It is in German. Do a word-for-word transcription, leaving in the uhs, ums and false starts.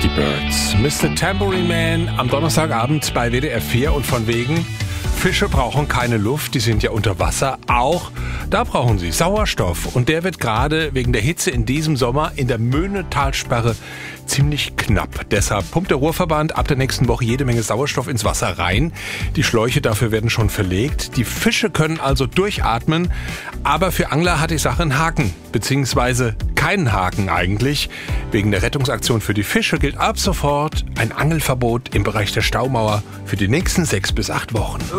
Birds. Mister Tambourine Man am Donnerstagabend bei W D R vier und von wegen, Fische brauchen keine Luft, die sind ja unter Wasser. Auch da brauchen sie Sauerstoff. Und der wird gerade wegen der Hitze in diesem Sommer in der Möhnetalsperre ziemlich knapp. Deshalb pumpt der Ruhrverband ab der nächsten Woche jede Menge Sauerstoff ins Wasser rein. Die Schläuche dafür werden schon verlegt. Die Fische können also durchatmen. Aber für Angler hat die Sache einen Haken. Beziehungsweise keinen Haken eigentlich. Wegen der Rettungsaktion für die Fische gilt ab sofort ein Angelverbot im Bereich der Staumauer für die nächsten sechs bis acht Wochen.